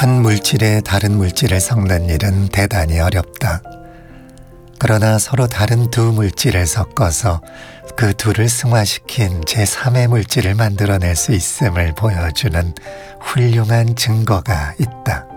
한 물질에 다른 물질을 섞는 일은 대단히 어렵다. 그러나 서로 다른 두 물질을 섞어서 그 둘을 승화시킨 제3의 물질을 만들어낼 수 있음을 보여주는 훌륭한 증거가 있다.